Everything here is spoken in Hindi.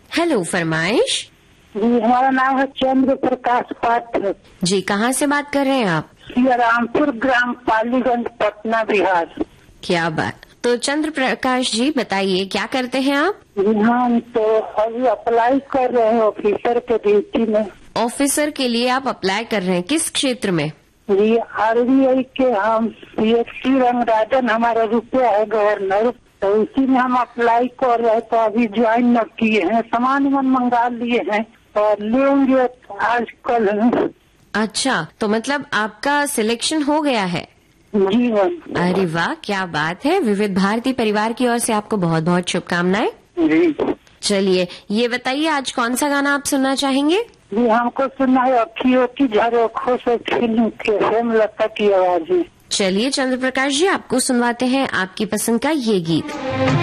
हेलो, फरमाइश। जी, हमारा नाम है चंद्र प्रकाश पात्र। जी, कहाँ से बात कर रहे हैं आप? रामपुर ग्राम, पालीगंज, पटना, बिहार। क्या बात। तो चंद्र प्रकाश जी, बताइए क्या करते हैं आप? जी, हम तो अभी अप्लाई कर रहे हैं ऑफिसर के ड्यूटी में। ऑफिसर के लिए आप अप्लाई कर रहे हैं, किस क्षेत्र में? जी, RBI के हम CST रंगराजन हमारा रुपया है गवर्नर, तो उसी में हम अप्लाई कर रहे हैं। तो अभी ज्वाइन न किए हैं, सामान मंगा लिए हैं और लेंगे आज कल। अच्छा, तो मतलब आपका सिलेक्शन हो गया है? जी मैम। अरे वाह, क्या बात है। विविध भारती परिवार की ओर से आपको बहुत बहुत शुभकामनाएं। जी। चलिए, ये बताइए आज कौन सा गाना आप सुनना चाहेंगे? जी, हमको सुनना है अखियों की झरोखों से फिल्म के हेमलता की आवाज में। चलिए चंद्र प्रकाश जी, आपको सुनवाते हैं आपकी पसंद का ये गीत।